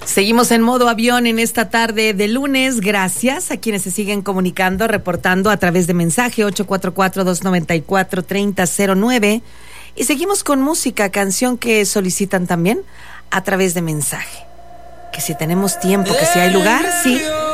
Seguimos en modo avión en esta tarde de lunes. Gracias a quienes se siguen comunicando, reportando a través de mensaje 844-294-3009. Y seguimos con música, canción que solicitan también a través de mensaje. Que si tenemos tiempo, que si hay lugar, sí.